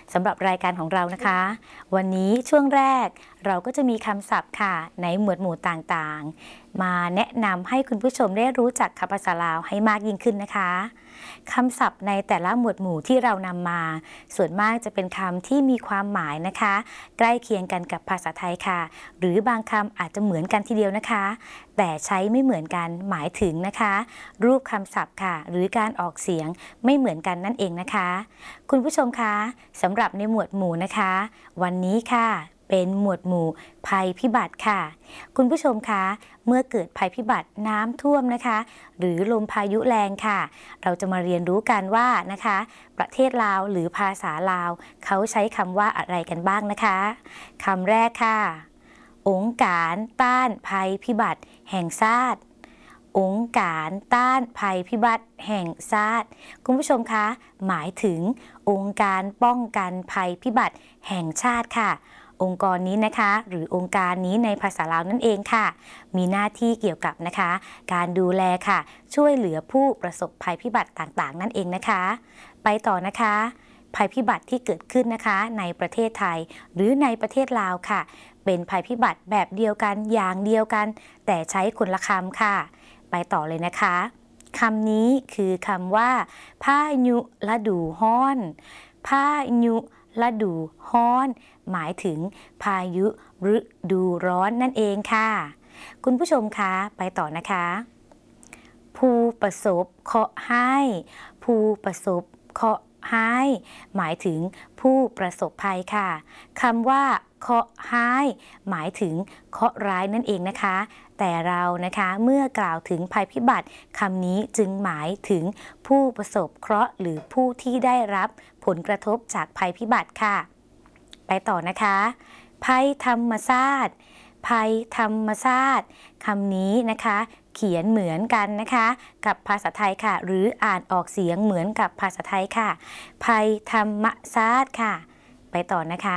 สำหรับรายการของเรานะคะวันนี้ช่วงแรกเราก็จะมีคำศัพท์ค่ะในหมวดหมู่ต่างๆมาแนะนำให้คุณผู้ชมได้รู้จักคำภาษาลาวให้มากยิ่งขึ้นนะคะคำศัพท์ในแต่ละหมวดหมู่ที่เรานำมาส่วนมากจะเป็นคำที่มีความหมายนะคะใกล้เคียงกันกับภาษาไทยค่ะหรือบางคำอาจจะเหมือนกันทีเดียวนะคะแต่ใช้ไม่เหมือนกันหมายถึงนะคะรูปคำศัพท์ค่ะหรือการออกเสียงไม่เหมือนกันนั่นเองนะคะคุณผู้ชมคะสำหรับในหมวดหมู่นะคะวันนี้ค่ะเป็นหมวดหมู่ภัยพิบัติค่ะคุณผู้ชมคะเมื่อเกิดภัยพิบัติน้ำท่วมนะคะหรือลมพายุแรงค่ะเราจะมาเรียนรู้กันว่านะคะประเทศลาวหรือภาษาลาวเขาใช้คำว่าอะไรกันบ้างนะคะคำแรกค่ะองค์การต้านภัยพิบัติแห่งชาติองค์การต้านภัยพิบัติแห่งชาติคุณผู้ชมคะหมายถึงองค์การป้องกันภัยพิบัติแห่งชาติค่ะองค์กรนี้นะคะหรือองค์การนี้ในภาษาลาวนั่นเองค่ะมีหน้าที่เกี่ยวกับนะคะการดูแลค่ะช่วยเหลือผู้ประสบภัยพิบัติต่างๆนั่นเองนะคะไปต่อนะคะภัยพิบัติที่เกิดขึ้นนะคะในประเทศไทยหรือในประเทศลาวค่ะเป็นภัยพิบัติแบบเดียวกันอย่างเดียวกันแต่ใช้คนละคำค่ะไปต่อเลยนะคะคำนี้คือคำว่าพายุฤดูร้อนพายุฤดูร้อนหมายถึงพายุฤดูร้อนนั่นเองค่ะคุณผู้ชมคะไปต่อนะคะผู้ประสบเคราะห์ร้ายผู้ประสบเคราะห์ร้ายหมายถึงผู้ประสบภัยค่ะคำว่าเคราะห์ร้ายหมายถึงเคราะห์ร้ายนั่นเองนะคะแต่เรานะคะเมื่อกล่าวถึงภัยพิบัติคำนี้จึงหมายถึงผู้ประสบเคราะห์หรือผู้ที่ได้รับผลกระทบจากภัยพิบัติค่ะไปต่อนะคะภัยธรรมชาติภัยธรรมชาติคำนี้นะคะเขียนเหมือนกันนะคะกับภาษาไทยค่ะหรืออ่านออกเสียงเหมือนกับภาษาไทยค่ะภัยธรรมชาติค่ะไปต่อนะคะ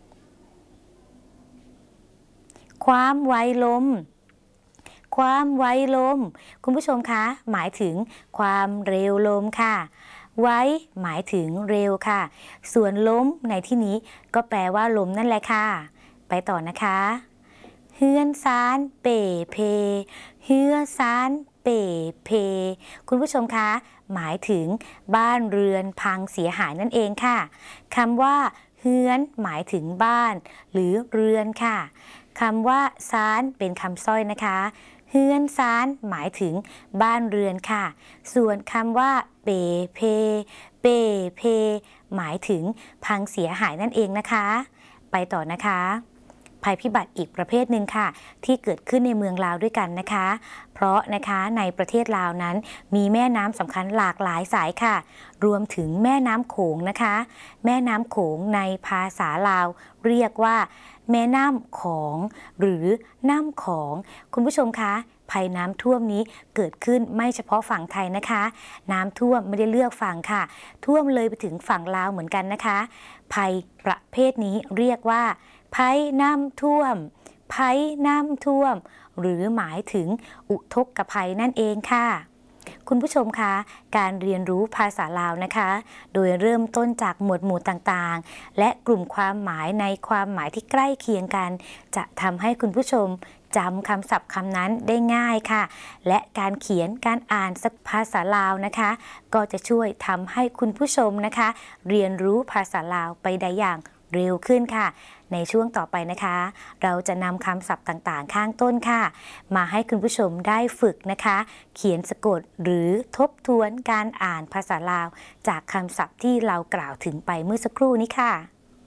ความไวลมความไวลมคุณผู้ชมคะหมายถึงความเร็วลมค่ะไว้หมายถึงเร็วค่ะส่วนล้มในที่นี้ก็แปลว่าลมนั่นแหละค่ะไปต่อนะคะเฮือนซานเป่เพเฮือซานเป่เพคุณผู้ชมคะหมายถึงบ้านเรือนพังเสียหายนั่นเองค่ะคำว่าเฮือนหมายถึงบ้านหรือเรือนค่ะคำว่าซานเป็นคำสร้อยนะคะเฮือนซานหมายถึงบ้านเรือนค่ะส่วนคำว่าเปเพเปเพหมายถึงพังเสียหายนั่นเองนะคะไปต่อนะคะภัยพิบัติอีกประเภทหนึ่งค่ะที่เกิดขึ้นในเมืองลาวด้วยกันนะคะเพราะนะคะในประเทศลาวนั้นมีแม่น้ำสำคัญหลากหลายสายค่ะรวมถึงแม่น้ำโขงนะคะแม่น้ำโขงในภาษาลาวเรียกว่าแม่น้ำของหรือน้ำของคุณผู้ชมคะภัยน้ำท่วมนี้เกิดขึ้นไม่เฉพาะฝั่งไทยนะคะน้ำท่วมไม่ได้เลือกฝั่งค่ะท่วมเลยไปถึงฝั่งลาวเหมือนกันนะคะภัยประเภทนี้เรียกว่าภัยน้ำท่วมภัยน้ำท่วมหรือหมายถึงอุทกภัยนั่นเองค่ะคุณผู้ชมคะการเรียนรู้ภาษาลาวนะคะโดยเริ่มต้นจากหมวดหมู่ต่างๆและกลุ่มความหมายในความหมายที่ใกล้เคียงกันจะทำให้คุณผู้ชมจำคำศัพท์คำนั้นได้ง่ายค่ะและการเขียนการอ่านภาษาลาวนะคะก็จะช่วยทำให้คุณผู้ชมนะคะเรียนรู้ภาษาลาวไปได้อย่างเร็วขึ้นค่ะในช่วงต่อไปนะคะเราจะนำคำศัพท์ต่างๆข้างต้นค่ะมาให้คุณผู้ชมได้ฝึกนะคะเขียนสะกดหรือทบทวนการอ่านภาษาลาวจากคำศัพท์ที่เรากล่าวถึงไปเมื่อสักครู่นี้ค่ะ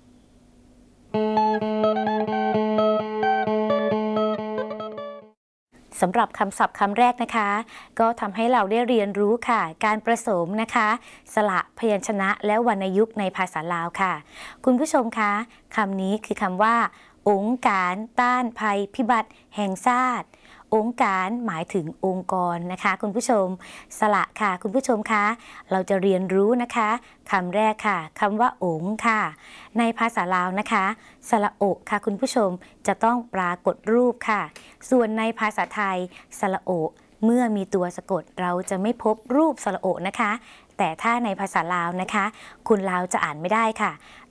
สำหรับคำศัพท์คำแรกนะคะก็ทำให้เราได้เรียนรู้ค่ะการประสมนะคะสระพยัญชนะและวรรณยุกต์ในภาษาลาวค่ะคุณผู้ชมคะคำนี้คือคำว่าองค์การต้านภัยพิบัติแห่งชาติองค์การหมายถึงองค์กรนะคะคุณผู้ชมสระค่ะคุณผู้ชมคะเราจะเรียนรู้นะคะคำแรกค่ะคำว่าองค์ค่ะในภาษาลาวนะคะสระโอค่ะคุณผู้ชมจะต้องปรากฏรูปค่ะส่วนในภาษาไทยสระโอเมื่อมีตัวสะกดเราจะไม่พบรูปสระโอนะคะแต่ถ้าในภาษาลาวนะคะคุณลาวจะอ่านไม่ได้ค่ะ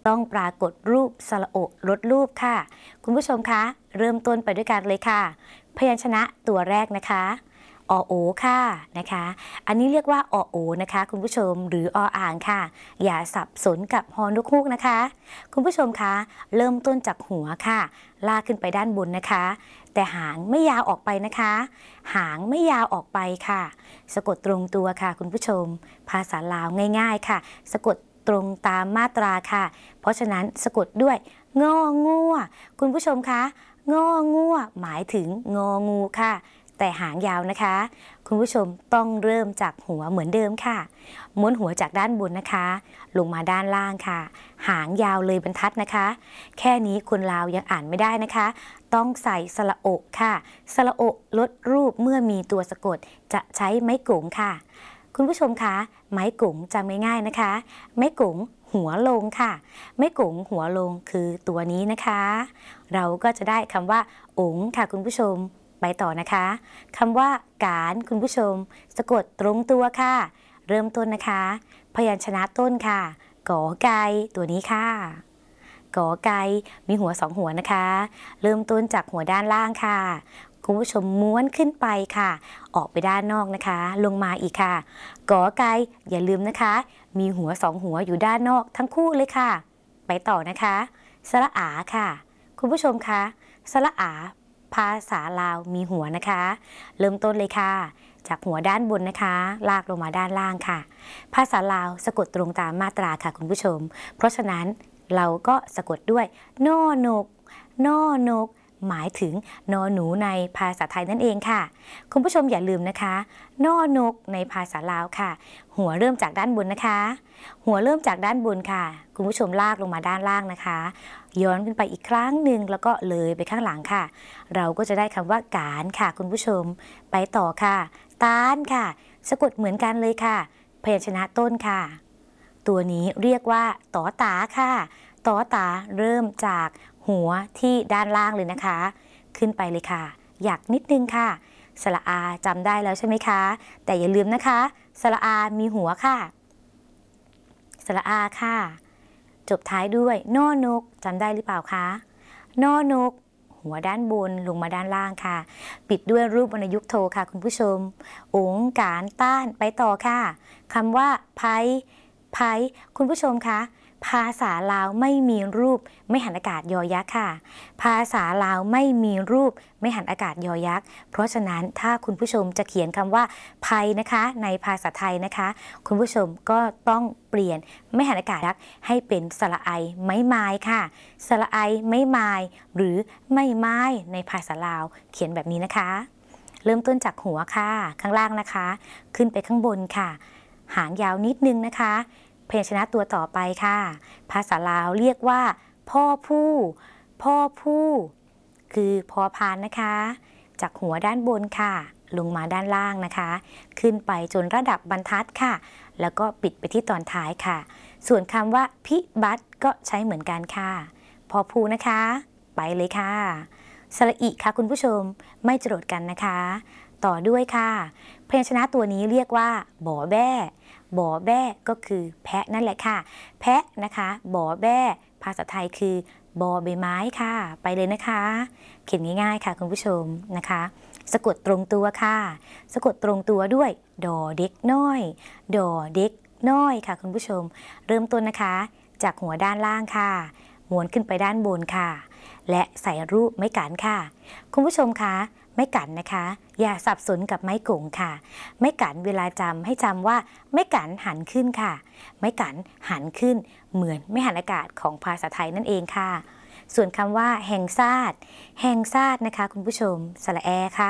ต้องปรากฏรูปสระโอลดรูปค่ะคุณผู้ชมคะเริ่มต้นไปด้วยกันเลยค่ะพยัญชนะตัวแรกนะคะอโอค่ะนะคะอันนี้เรียกว่าอโอนะคะคุณผู้ชมหรือออ่างค่ะอย่าสับสนกับฮอนกฮูกนะคะคุณผู้ชมคะเริ่มต้นจากหัวค่ะลากขึ้นไปด้านบนนะคะแต่หางไม่ยาวออกไปนะคะหางไม่ยาวออกไปค่ะสะกดตรงตัวค่ะคุณผู้ชมภาษาลาวง่ายๆค่ะสะกดตรงตามมาตราค่ะเพราะฉะนั้นสะกดด้วยงองัวคุณผู้ชมคะงองัวหมายถึงงองูค่ะแต่หางยาวนะคะคุณผู้ชมต้องเริ่มจากหัวเหมือนเดิมค่ะม้วนหัวจากด้านบนนะคะลงมาด้านล่างค่ะหางยาวเลยบรรทัดนะคะแค่นี้คนลาวยังอ่านไม่ได้นะคะต้องใส่สระโอกค่ะสระโอกลดรูปเมื่อมีตัวสะกดจะใช้ไม้กงค่ะคุณผู้ชมคะไม้กงจำง่ายๆนะคะไม้กงหัวลงค่ะไม้กงหัวลงคือตัวนี้นะคะเราก็จะได้คำว่าองค่ะคุณผู้ชมไปต่อนะคะคำว่าการคุณผู้ชมสะกดตรงตัวค่ะเริ่มต้นนะคะพยัญชนะต้นค่ะกอไก่ตัวนี้ค่ะกอไก่มีหัวสองหัวนะคะเริ่มต้นจากหัวด้านล่างค่ะคุณผู้ชมม้วนขึ้นไปค่ะออกไปด้านนอกนะคะลงมาอีกค่ะกอไก่อย่าลืมนะคะมีหัวสองหัวอยู่ด้านนอกทั้งคู่เลยค่ะไปต่อนะคะสระอาค่ะคุณผู้ชมคะสระอาภาษาลาวมีหัวนะคะเริ่มต้นเลยค่ะจากหัวด้านบนนะคะลากลงมาด้านล่างค่ะภาษาลาวสะกดตรงตามมาตราค่ะคุณผู้ชมเพราะฉะนั้นเราก็สะกดด้วยนอนกนอนกหมายถึงนอหนูในภาษาไทยนั่นเองค่ะคุณผู้ชมอย่าลืมนะคะนอนกในภาษาลาวค่ะหัวเริ่มจากด้านบนนะคะหัวเริ่มจากด้านบนค่ะคุณผู้ชมลากลงมาด้านล่างนะคะย้อนขึ้นไปอีกครั้งหนึ่งแล้วก็เลยไปข้างหลังค่ะเราก็จะได้คำว่าการค่ะคุณผู้ชมไปต่อค่ะตาลค่ะสะกดเหมือนกันเลยค่ะพยัญชนะต้นค่ะตัวนี้เรียกว่าตอตาค่ะตอตาเริ่มจากหัวที่ด้านล่างเลยนะคะขึ้นไปเลยค่ะอยากนิดนึงค่ะสระอาจำได้แล้วใช่ไหมคะแต่อย่าลืมนะคะสระอามีหัวค่ะสระอาค่ะจบท้ายด้วยนอนกจำได้หรือเปล่าคะนอนกหัวด้านบนลงมาด้านล่างค่ะปิดด้วยรูปวรรณยุกต์โทค่ะคุณผู้ชมองค์การต้านไปต่อค่ะคำว่าไพคุณผู้ชมคะภาษาลาวไม่มีรูปไม่หันอากาศยอยักษ์ค่ะภาษาลาวไม่มีรูปไม่หันอากาศยอยักษ์เพราะฉะนั้นถ้าคุณผู้ชมจะเขียนคำว่าไพนะคะในภาษาไทยนะคะคุณผู้ชมก็ต้องเปลี่ยนไม่หันอากาศยักษ์ให้เป็นสระไอไม้ไม้ค่ะสระไอไม้ไม้หรือไม่ไม้ในภาษาลาวเขียนแบบนี้นะคะเริ่มต้นจากหัวค่ะข้างล่างนะคะขึ้นไปข้างบนค่ะหางยาวนิดนึงนะคะพยัญชนะตัวต่อไปค่ะภาษาลาวเรียกว่าพ่อผู้คือพอพานนะคะจากหัวด้านบนค่ะลงมาด้านล่างนะคะขึ้นไปจนระดับบรรทัดค่ะแล้วก็ปิดไปที่ตอนท้ายค่ะส่วนคำว่าพิบัติก็ใช้เหมือนกันค่ะพอพูนะคะไปเลยค่ะสระอิค่ะคุณผู้ชมไม่จรดกันนะคะต่อด้วยค่ะพยัญชนะตัวนี้เรียกว่าบ่อแบ้บ่อแบ้ก็คือแพะนั่นแหละค่ะแพะนะคะบ่อแบ้ภาษาไทยคือบอใบไม้ค่ะไปเลยนะคะเขียนง่ายๆค่ะคุณผู้ชมนะคะสะกดตรงตัวค่ะสะกดตรงตัวด้วยดอเด็กน้อยดอเด็กน้อยค่ะคุณผู้ชมเริ่มต้นนะคะจากหัวด้านล่างค่ะม้วนขึ้นไปด้านบนค่ะและใส่รูปไม้กันค่ะคุณผู้ชมคะไม้กันนะคะอย่าสับสนกับไม้กงค่ะไม้กันเวลาจำให้จำว่าไม้กันหันขึ้นค่ะไม้กันหันขึ้นเหมือนไม่หันอากาศของภาษาไทยนั่นเองค่ะส่วนคำว่าแห่งซาดนะคะคุณผู้ชมสระแอค่ะ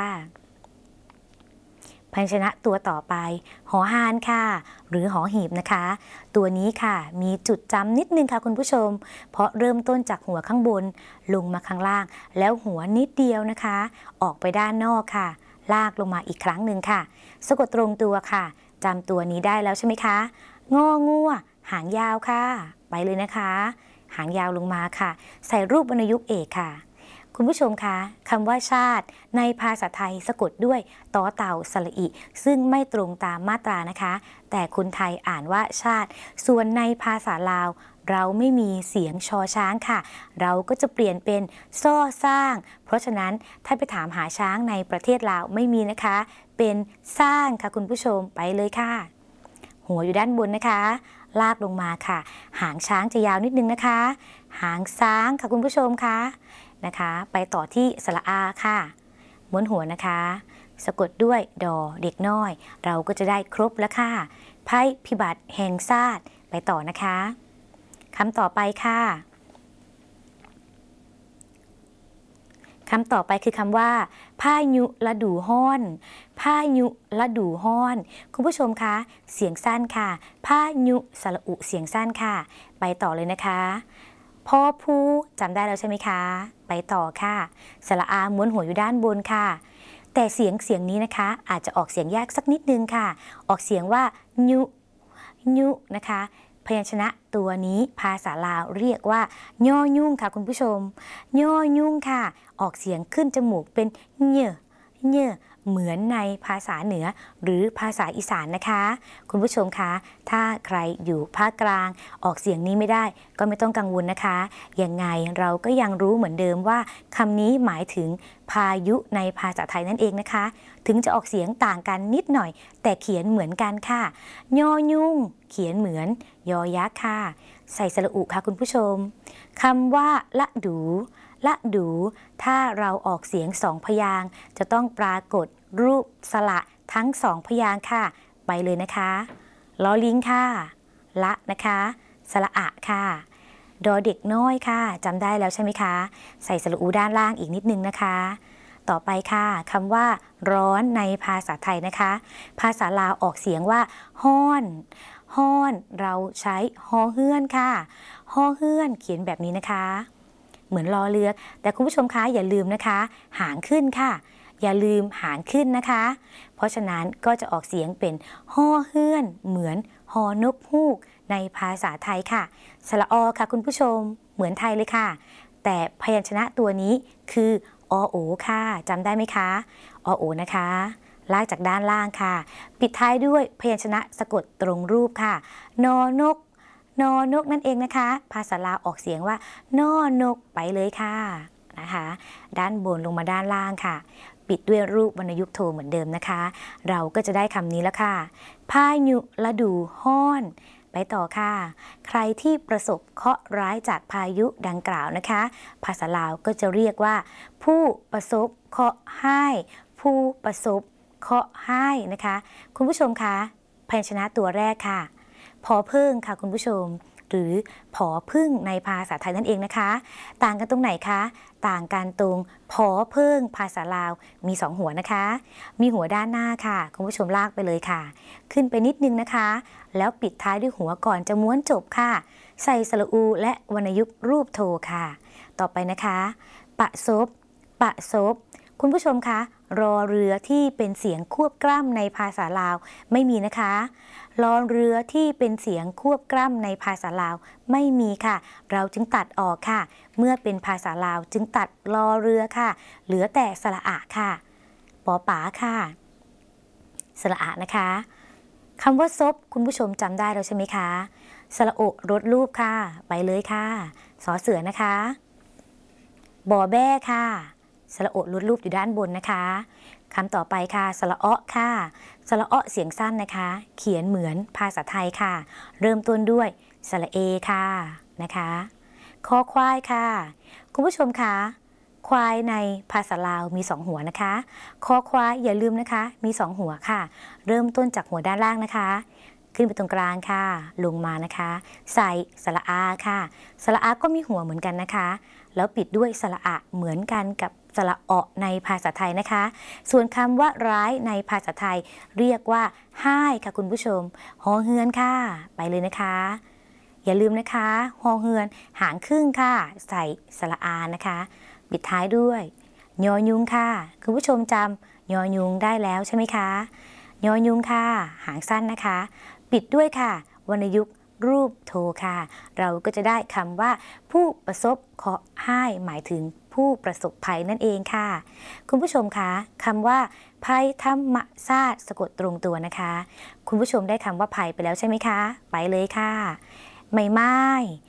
พยัญชนะตัวต่อไปหอหานค่ะหรือหอหีบนะคะตัวนี้ค่ะมีจุดจำนิดนึงค่ะคุณผู้ชมเพราะเริ่มต้นจากหัวข้างบนลงมาข้างล่างแล้วหัวนิดเดียวนะคะออกไปด้านนอกค่ะลากลงมาอีกครั้งหนึ่งค่ะสะกดตรงตัวค่ะจำตัวนี้ได้แล้วใช่ไหมคะงองัวหางยาวค่ะไปเลยนะคะหางยาวลงมาค่ะใส่รูปวรรณยุกต์เอกค่ะคุณผู้ชมคะคำว่าชาติในภาษาไทยสะกดด้วยตอเต่าสระอิซึ่งไม่ตรงตามมาตรานะคะแต่คนไทยอ่านว่าชาติส่วนในภาษาลาวเราไม่มีเสียงชอช้างค่ะเราก็จะเปลี่ยนเป็นซ้อสร้างเพราะฉะนั้นถ้าไปถามหาช้างในประเทศลาวไม่มีนะคะเป็นสร้างค่ะคุณผู้ชมไปเลยค่ะหัวอยู่ด้านบนนะคะลากลงมาค่ะหางช้างจะยาวนิดนึงนะคะหางช้างค่ะคุณผู้ชมค่ะนะคะไปต่อที่สระอาค่ะม้วนหัวนะคะสะกดด้วยดอเด็กน้อยเราก็จะได้ครบแล้วค่ะไพ่พิบัติแห่งชาติไปต่อนะคะคำต่อไปค่ะคำต่อไปคือคำว่าพายุฤดูฮ้อนพายุฤดูฮ้อนคุณผู้ชมคะเสียงสั้นค่ะพายุสระอุเสียงสั้นค่ะไปต่อเลยนะคะพอผู้จำได้แล้วใช่ไหมคะไปต่อค่ะสระอาม้วนหัวอยู่ด้านบนค่ะแต่เสียงนี้นะคะอาจจะออกเสียงยากสักนิดนึงค่ะออกเสียงว่ายุนะคะพยัญชนะตัวนี้ภาษาลาวเรียกว่าย่อยุ่งค่ะคุณผู้ชมย่อยุ่งค่ะออกเสียงขึ้นจมูกเป็นเน่เหมือนในภาษาเหนือหรือภาษาอีสานนะคะคุณผู้ชมคะถ้าใครอยู่ภาคกลางออกเสียงนี้ไม่ได้ก็ไม่ต้องกังวลนะคะยังไงเราก็ยังรู้เหมือนเดิมว่าคำนี้หมายถึงพายุในภาษาไทยนั่นเองนะคะถึงจะออกเสียงต่างกันนิดหน่อยแต่เขียนเหมือนกันค่ะย่อยุ่งเขียนเหมือนยอยักษ์ค่ะใส่สระอุค่ะคุณผู้ชมคำว่าละดูถ้าเราออกเสียงสองพยางค์จะต้องปรากฏรูปสระทั้งสองพยางค์ค่ะไปเลยนะคะลอลิงค่ะละนะคะสระอะค่ะดอเด็กน้อยค่ะจำได้แล้วใช่ไหมคะใส่สระอูด้านล่างอีกนิดนึงนะคะต่อไปค่ะคำว่าร้อนในภาษาไทยนะคะภาษาลาวออกเสียงว่าฮ้อนเราใช้ฮอเฮือนค่ะฮอเฮือนเขียนแบบนี้นะคะเหมือนรอเรือแต่คุณผู้ชมคะอย่าลืมนะคะหางขึ้นค่ะอย่าลืมหางขึ้นนะคะเพราะฉะนั้นก็จะออกเสียงเป็นฮอเฮือนเหมือนฮอนกฮูกในภาษาไทยค่ะสระอค่ะคุณผู้ชมเหมือนไทยเลยค่ะแต่พยัญชนะตัวนี้คืออโอค่ะจำได้ไหมคะอโอนะคะลากจากด้านล่างค่ะปิดท้ายด้วยพยัญชนะสะกดตรงรูปค่ะนอนกนั่นเองนะคะภาษาลาวออกเสียงว่านอนกไปเลยค่ะนะคะด้านบนลงมาด้านล่างค่ะปิดด้วยรูปวรรณยุกต์โทเหมือนเดิมนะคะเราก็จะได้คำนี้แล้วค่ะพายุฤดูฮ้อนไปต่อค่ะใครที่ประสบเคราะห์ร้ายจากพายุดังกล่าวนะคะภาษาลาวก็จะเรียกว่าผู้ประสบเคราะห์ให้ผู้ประสบเคราะห์ให้นะคะคุณผู้ชมคะพยัญชนะตัวแรกค่ะพอเพิ่งค่ะคุณผู้ชมหรือผอพึ่งในภาษาไทยนั่นเองนะคะต่างกันตรงไหนคะต่างกันตรงผอเพิ่งภาษาลาวมี2หัวนะคะมีหัวด้านหน้าค่ะคุณผู้ชมลากไปเลยค่ะขึ้นไปนิดนึงนะคะแล้วปิดท้ายด้วยหัวก่อนจะม้วนจบค่ะใส่สระอูและวรรณยุกต์รูปโทค่ะต่อไปนะคะปะซบคุณผู้ชมคะรอเรือที่เป็นเสียงควบกล้ำในภาษาลาวไม่มีนะคะรอเรือที่เป็นเสียงควบกล้ำในภาษาลาวไม่มีค่ะเราจึงตัดออกค่ะเมื่อเป็นภาษาลาวจึงตัดรอเรือค่ะเหลือแต่สระอะค่ะปอป๋าค่ะสระอะนะคะคำว่าซบคุณผู้ชมจำได้แล้วใช่ไหมคะสระโอรถรูปค่ะไปเลยค่ะสอเสือนะคะบอแบ้ค่ะสระโอรถรูปอยู่ด้านบนนะคะคำต่อไปค่ะสระอ้อค่ะสระอ้อเสียงสั้นนะคะเขียนเหมือนภาษาไทยค่ะเริ่มต้นด้วยสระเอค่ะนะคะคอควายค่ะคุณผู้ชมคะควายในภาษาลาวมี2หัวนะคะคอควายอย่าลืมนะคะมี2หัวค่ะเริ่มต้นจากหัวด้านล่างนะคะขึ้นไปตรงกลางค่ะลงมานะคะใส่สระอาค่ะสระอาก็มีหัวเหมือนกันนะคะแล้วปิดด้วยสระอะเหมือนกันกับสระอในภาษาไทยนะคะส่วนคำว่าร้ายในภาษาไทยเรียกว่าห้ายค่ะคุณผู้ชมฮอเฮือนค่ะไปเลยนะคะอย่าลืมนะคะฮอเฮือนหางครึ่งค่ะใส่สระอานะคะปิดท้ายด้วยยอยุงค่ะคุณผู้ชมจำยอยุงได้แล้วใช่ไหมคะยอยุงค่ะหางสั้นนะคะปิดด้วยค่ะวรรณยุกต์รูปโทค่ะเราก็จะได้คำว่าผู้ประสบเคราะห์ให้หมายถึงผู้ประสบภัยนั่นเองค่ะคุณผู้ชมคะคำว่าภัยธรรมชาติสะกดตรงตัวนะคะคุณผู้ชมได้คำว่าภัยไปแล้วใช่ไหมคะไปเลยค่ะไม่ไม้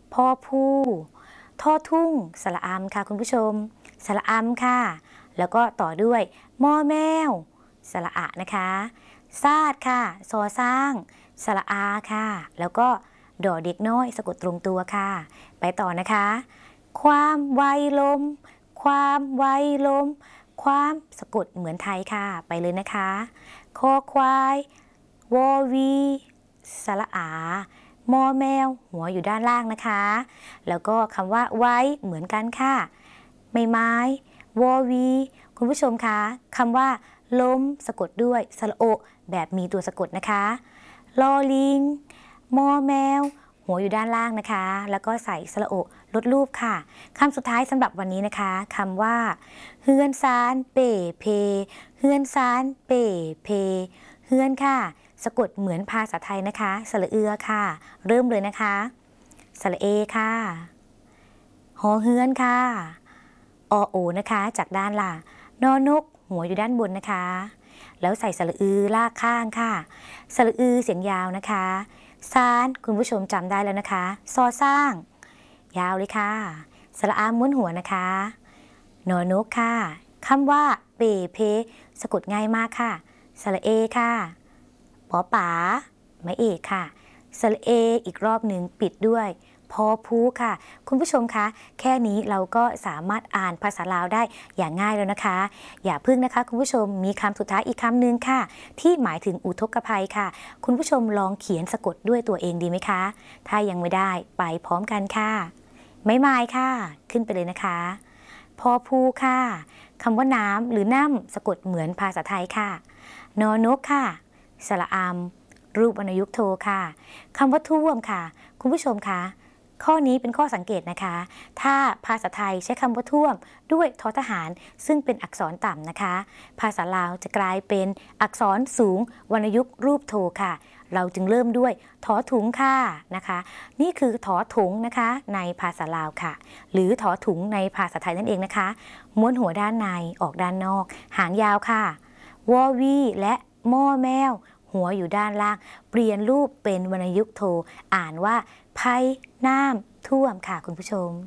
พอผู้ทอทุ่งสระอำค่ะคุณผู้ชมสระอำค่ะแล้วก็ต่อด้วยมอแมวสระอะนะคะซาดค่ะซอสร้างสระอาค่ะแล้วก็ดอเด็กน้อยสะกดตรงตัวค่ะไปต่อนะคะความไวลมความไวลมความสะกดเหมือนไทยค่ะไปเลยนะคะคอควายวอวีสระอามอแมวหัวอยู่ด้านล่างนะคะแล้วก็คำว่าไว้เหมือนกันค่ะไม่ไม้วอวีคุณผู้ชมคะคำว่าล้มสะกดด้วยสระโอแบบมีตัวสะกดนะคะลอลิงมอแมวหัวอยู่ด้านล่างนะคะแล้วก็ใส่สระโอลดรูปค่ะคำสุดท้ายสำหรับวันนี้นะคะคำว่าเฮือนซานเป่เพเฮือนซานเป่เพเฮือนค่ะสะกดเหมือนภาษาไทยนะคะสระเอือค่ะเริ่มเลยนะคะสระเอค่ะหอเฮือนค่ะอโอนะคะจากด้านล่างนอนกหัวอยู่ด้านบนนะคะแล้วใส่สระอือลากข้างค่ะสระอือเสียงยาวนะคะซานคุณผู้ชมจำได้แล้วนะคะซอสร้างยาวเลยค่ะสระอาม้วนหัวนะคะนอนกค่ะคำว่าเปเพสะกดง่ายมากค่ะสระเอค่ะปอป๋าไม่เอกค่ะสระเออีกรอบหนึ่งปิดด้วยพอพูค่ะคุณผู้ชมคะแค่นี้เราก็สามารถอ่านภาษาลาวได้อย่างง่ายแล้วนะคะอย่าพึ่งนะคะคุณผู้ชมมีคำสุดท้ายอีกคำหนึ่งค่ะที่หมายถึงอุทกภัยค่ะคุณผู้ชมลองเขียนสะกดด้วยตัวเองดีไหมคะถ้ายังไม่ได้ไปพร้อมกันค่ะไม่มายค่ะขึ้นไปเลยนะคะพอพูค่ะคำว่าน้ำหรือน้ำสะกดเหมือนภาษาไทยค่ะนอนกค่ะสระอำรูปวรรณยุกต์โทค่ะคำว่าท่วมค่ะคุณผู้ชมคะข้อนี้เป็นข้อสังเกตนะคะถ้าภาษาไทยใช้คำว่าท่วมด้วยททหารซึ่งเป็นอักษรต่ำนะคะภาษาลาวจะกลายเป็นอักษรสูงวรรณยุกต์รูปโทค่ะเราจึงเริ่มด้วยถอถุงค่ะนะคะนี่คือถอถุงนะคะในภาษาลาวค่ะหรือถอถุงในภาษาไทยนั่นเองนะคะม้วนหัวด้านในออกด้านนอกหางยาวค่ะวอวีและมอแมวหัวอยู่ด้านล่างเปลี่ยนรูปเป็นวรรณยุกต์โทอ่านว่าภัยน้ำท่วมค่ะคุณผู้ชม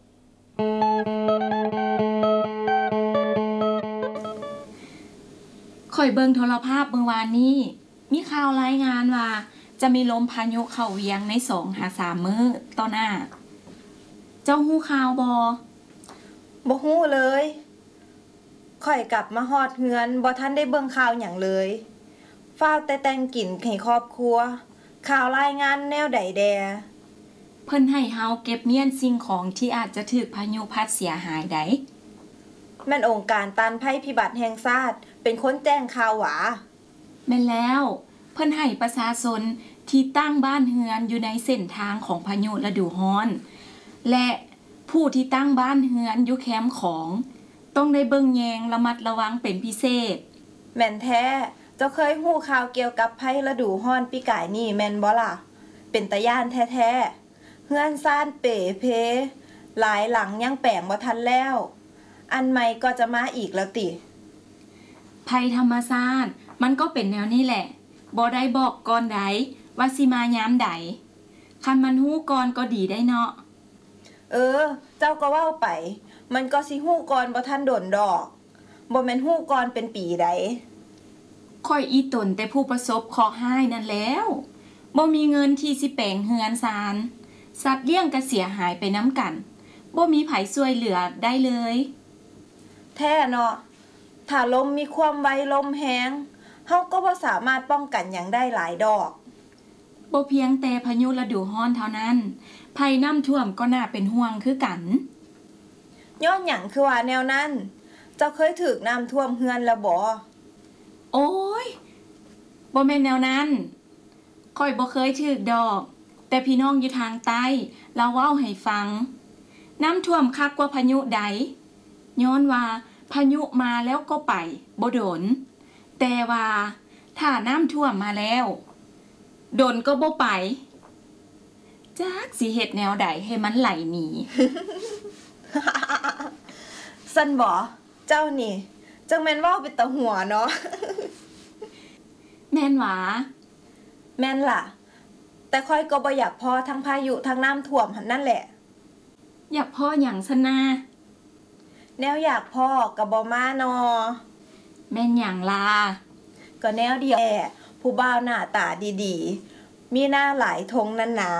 ข่อยเบิ่งโทรภาพเมื่อวานนี้มีข่าวรายงานว่าจะมีลมพายุเข้าเวียงใน2-3 มื้อต่อหน้าเจ้าฮู้ข่าวบ่ฮู้เลยข่อยกลับมาฮอดเฮือนบ่ทันได้เบิ่งข่าวหยังเลยฟ้าวแต่แต่งกินให้ครอบครัวข่าวรายงานแนวใดแดเพิ่นให้เฮาเก็บเมียนสิ่งของที่อาจจะถูกพายุพัดเสียหายได้แม่นองค์การต้านภัยพิบัติแห่งชาติเป็นคนแจ้งข่าวหวาแม่นแล้วเพิ่นให้ประชาชนที่ตั้งบ้านเฮือนอยู่ในเส้นทางของพายุฤดูร้อนและผู้ที่ตั้งบ้านเฮือนอยู่แคมป์ของต้องได้เบิ่งแยงระมัดระวังเป็นพิเศษแม่นแท้เจ้าเคยฮู้ข่าวเกี่ยวกับภัยฤดูร้อนปีกายนี่แม่นบ่ล่ะเป็นตาย้านแท้ๆเฮือนซ่านเป๋เพหลายหลังยังแปลงบ่ทันแล้วอันใหม่ก็จะมาอีกแล้วติภัยธรรมชาติมันก็เป็นแนวนี้แหละบ่ได้บอกก่อนใดว่าสิมายามใดคันมันฮู้ก่อนก็ดีได้เนาะเจ้าก็เว้าไปมันก็สิฮู้ก่อนบ่ทันโดนดอกบ่แม่นฮู้ก่อนเป็นปีใดค่อยอีตนแต่ผู้ประสบเคราะห์ร้ายนั่นแล้วบ่มีเงินที่สิแปลงเฮือนซานสัตว์เลี้ยงก็เสียหายไปน้ำกันบ่มีไผช่วยเหลือได้เลยแท้เนาะถ้าลมมีความไวลมแรงเฮาก็บ่สามารถป้องกันหยังได้หลายดอกบ่เพียงแต่พายุฤดูร้อนเท่านั้นภัยน้ำท่วมก็น่าเป็นห่วงคือกันย้อนหยังคือว่าแนวนั้นเจ้าเคยถูกน้ำท่วมเฮือนแล้วบ่โอ้ยบ่แม่นแนวนั้นข้อยบ่เคยถูกดอกแต่พี่น้องอยู่ทางใต้เล่าเว้าให้ฟังน้ำท่วมคักกว่าพายุใดย้อนว่าพายุมาแล้วก็ไปบ่โดนแต่ว่าถ้าน้ำท่วมมาแล้วโดนก็บ่ไปจักสิเฮ็ดแนวใดให้มันไหลหนีซั่นบ่เจ้านี่จังแม่นเว้าเป็นตาหัวเนาะแม่นหวาแม่นล่ะแต่ค่อยก็บ่อยากพอทั้งพายุทั้งน้ำท่วมหั่นนั่นแหละอยากพ่อหยังซะนาแนวอยากพ่อก็บ่มานอแม่นหยังล่ะก็แนวเดียวแหละผู้บ่าวหน้าตาดีๆ มีหน้าหลายทงนั่นนา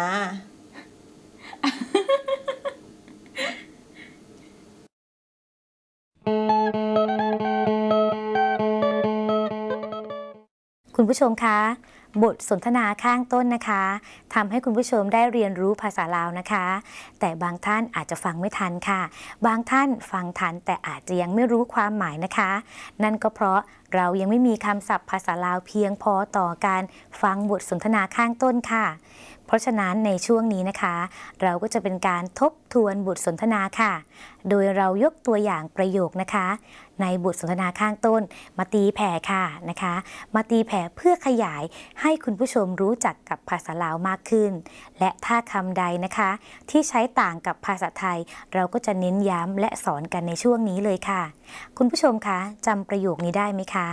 คุณผู้ชมคะบทสนทนาข้างต้นนะคะทำให้คุณผู้ชมได้เรียนรู้ภาษาลาวนะคะ แต่บางท่านอาจจะฟังไม่ทันค่ะบางท่านฟังทันแต่อาจจะยังไม่รู้ความหมายนะคะ นั่นก็เพราะเรายังไม่มีคำศัพท์ภาษาลาวเพียงพอต่อการฟังบทสนทนาข้างต้นค่ะ เพราะฉะนั้นในช่วงนี้นะคะ เราก็จะเป็นการทบทวนบทสนทนาค่ะ โดยเรายกตัวอย่างประโยคนะคะ ในบทสนทนาข้างต้นมาตีแผ่ค่ะนะคะ มาตีแผ่เพื่อขยายให้คุณผู้ชมรู้จักกับภาษาลาวมากขึ้น และถ้าคำใดนะคะที่ใช้ต่างกับภาษาไทย เราก็จะเน้นย้ำและสอนกันในช่วงนี้เลยค่ะ คุณผู้ชมคะจำประโยคนี้ได้ไหมคะ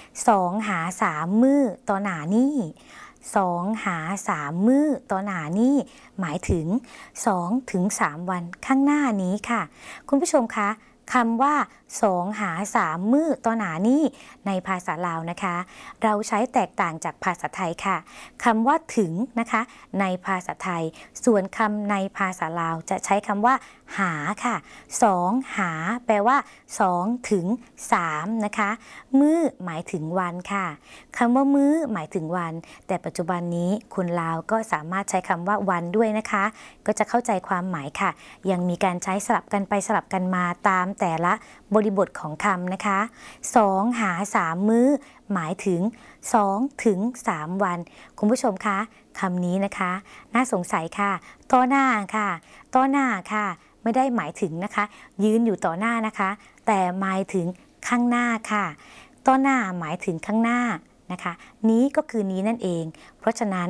2 หา 3 มื้อต่อหน้านี่2 หา 3 มื้อต่อหน้านี่หมายถึง2 ถึง 3 วันข้างหน้านี้ค่ะคุณผู้ชมคะคำว่า2 หา 3 มื้อต่อหน้านี่ในภาษาลาวนะคะเราใช้แตกต่างจากภาษาไทยค่ะคำว่าถึงนะคะในภาษาไทยส่วนคำในภาษาลาวจะใช้คำว่าหาค่ะ2 หาแปลว่า2 ถึง 3นะคะมื้อหมายถึงวันค่ะคำว่ามื้อหมายถึงวันแต่ปัจจุบันนี้คนลาวก็สามารถใช้คำว่าวันด้วยนะคะก็จะเข้าใจความหมายค่ะยังมีการใช้สลับกันไปสลับกันมาตามแต่ละบริบทของคำนะคะ2 หา 3 มื้อหมายถึง2 ถึง 3 วันคุณผู้ชมคะคำนี้นะคะน่าสงสัยค่ะต่อหน้าค่ะต่อหน้าค่ะไม่ได้หมายถึงนะคะยืนอยู่ต่อหน้านะคะแต่หมายถึงข้างหน้าค่ะต่อหน้าหมายถึงข้างหน้านะคะนี้ก็คือนี้นั่นเองเพราะฉะนั้น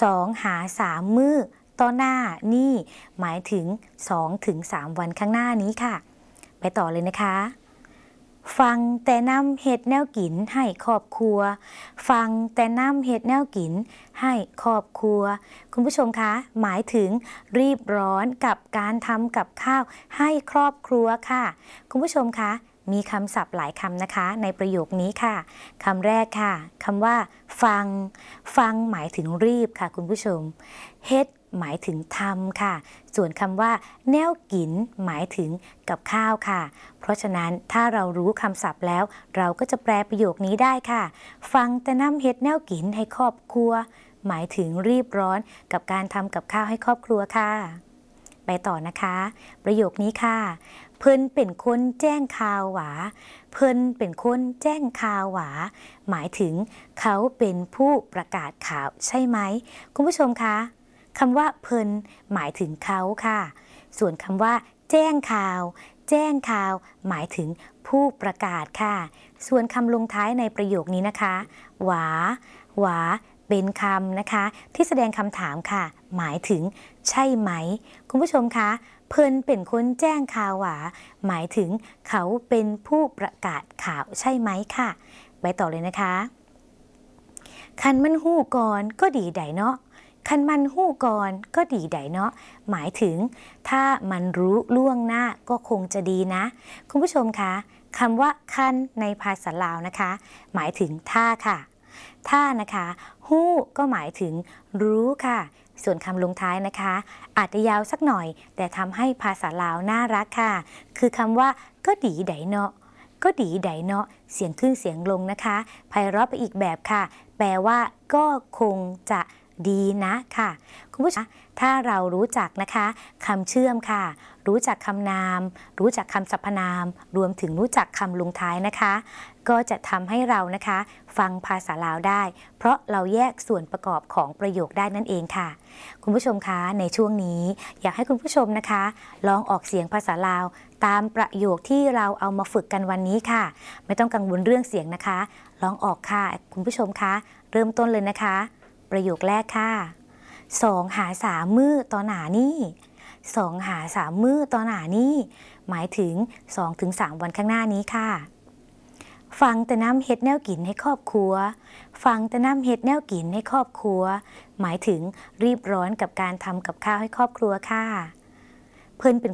2 หา 3 มื้อต่อหน้านี่หมายถึง2 ถึง 3 วันข้างหน้านี้ค่ะไปต่อเลยนะคะฟังแต่นำเห็ดแนวกินให้ครอบครัวฟังแต่นำเห็ดแนวกินให้ครอบครัวคุณผู้ชมคะหมายถึงรีบร้อนกับการทำกับข้าวให้ครอบครัวค่ะคุณผู้ชมคะมีคำศัพท์หลายคำนะคะในประโยคนี้ค่ะคำแรกค่ะคำว่าฟังฟังหมายถึงรีบค่ะคุณผู้ชมเฮ็ดหมายถึงทำค่ะส่วนคำว่าแนวกินหมายถึงกับข้าวค่ะเพราะฉะนั้นถ้าเรารู้คำศัพท์แล้วเราก็จะแปลประโยคนี้ได้ค่ะฟังแต่นำเฮ็ดแนวกินให้ครอบครัวหมายถึงรีบร้อนกับการทำกับข้าวให้ครอบครัวค่ะไปต่อนะคะประโยคนี้ค่ะเพิ่นเป็นคนแจ้งข่าวหวาเพิ่นเป็นคนแจ้งข่าวหวาหมายถึงเขาเป็นผู้ประกาศข่าวใช่ไหมคุณผู้ชมคะคำว่าเพิ่นหมายถึงเขาค่ะส่วนคำว่าแจ้งข่าวแจ้งข่าวหมายถึงผู้ประกาศค่ะส่วนคำลงท้ายในประโยคนี้นะคะหวาหวาเป็นคำนะคะที่แสดงคำถามค่ะหมายถึงใช่ไหมคุณผู้ชมคะเพิ่นเป็นคนแจ้งข่าวหวาหมายถึงเขาเป็นผู้ประกาศข่าวใช่ไหมค่ะไปต่อเลยนะคะคันมันฮู้ก่อนก็ดีไดเนาะคันมันฮู้ก่อนก็ดีไดเนาะหมายถึงถ้ามันรู้ล่วงหน้าก็คงจะดีนะคุณผู้ชมคะคำว่าคันในภาษาลาวนะคะหมายถึงถ้าค่ะถ้านะคะฮู้ก็หมายถึงรู้ค่ะส่วนคำลงท้ายนะคะอาจจะยาวสักหน่อยแต่ทำให้ภาษาลาวน่ารักค่ะคือคำว่าก็ดีไดเนาะก็ดีไดเนาะเสียงขึ้นเสียงลงนะคะไพเราะไปอีกแบบค่ะแปลว่าก็คงจะดีนะค่ะคุณผู้ชมถ้าเรารู้จักนะคะคำเชื่อมค่ะรู้จักคำนามรู้จักคำสรรพนามรวมถึงรู้จักคำลงท้ายนะคะก็จะทำให้เรานะคะฟังภาษาลาวได้เพราะเราแยกส่วนประกอบของประโยคได้นั่นเองค่ะคุณผู้ชมคะในช่วงนี้อยากให้คุณผู้ชมนะคะลองออกเสียงภาษาลาวตามประโยคที่เราเอามาฝึกกันวันนี้ค่ะไม่ต้องกังวลเรื่องเสียงนะคะลองออกค่ะคุณผู้ชมคะเริ่มต้นเลยนะคะประโยคแรกค่ะ2 หา 3 มื้อต่อหน้านี่2 หา 3 มื้อต่อหน้านี่หมายถึง2 ถึง 3 วันข้างหน้านี้ค่ะฟังแต่น้ำเฮ็ดแนวกินให้ครอบครัวฟังแต่น้ำเฮ็ดแนวกินให้ครอบครัวหมายถึงรีบร้อนกับการทำกับข้าวให้ครอบครัวค่ะเพิ่นเป็น